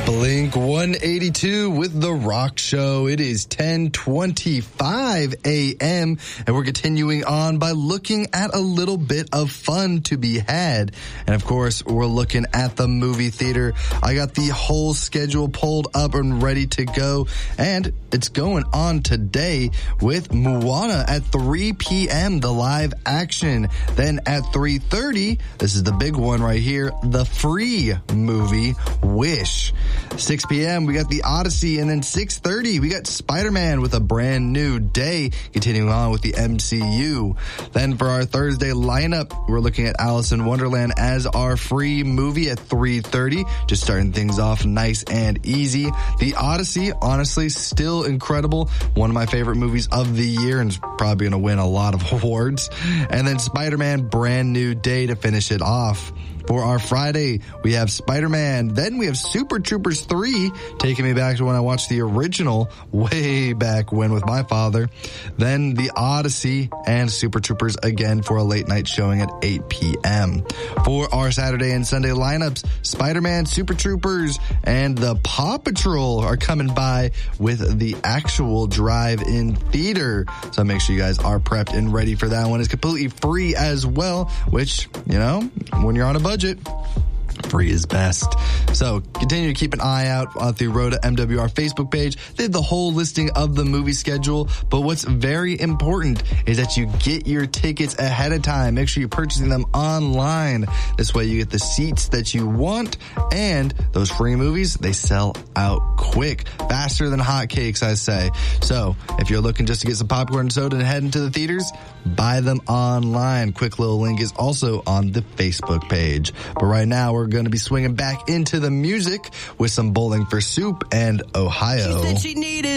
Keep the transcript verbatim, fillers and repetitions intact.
Blink one eighty-two with The Rock Show. It is ten twenty-five a.m. and we're continuing on by looking at a little bit of fun to be had. And of course, we're looking at the movie theater. I got the whole schedule pulled up and ready to go. And it's going on today with Moana at three p.m., the live action. Then at three thirty, this is the big one right here, the free movie, Wish. six p.m., we got The Odyssey, and then six thirty, we got Spider-Man with a brand new day, continuing on with the M C U. Then for our Thursday lineup, we're looking at Alice in Wonderland as our free movie at three thirty, just starting things off nice and easy. The Odyssey, honestly, still incredible. One of my favorite movies of the year, and it's probably going to win a lot of awards. And then Spider-Man, brand new day to finish it off. For our Friday, we have Spider-Man. Then we have Super Troopers three, taking me back to when I watched the original way back when with my father. Then The Odyssey and Super Troopers again for a late night showing at eight p.m. For our Saturday and Sunday lineups, Spider-Man, Super Troopers, and the Paw Patrol are coming by with the actual drive-in theater. So make sure you guys are prepped and ready for that one. It's completely free as well, which, you know, when you're on a budget, free is best. So continue to keep an eye out on the Rhoda M W R Facebook page. They have the whole listing of the movie schedule. But what's very important is that you get your tickets ahead of time. Make sure you're purchasing them online. This way you get the seats that you want, and those free movies, they sell out quick, faster than hotcakes, I say. So if you're looking just to get some popcorn and soda and head into the theaters, buy them online. Quick little link is also on the Facebook page. But right now we're going to be swinging back into the music with some Bowling for Soup and Ohio. She said she needed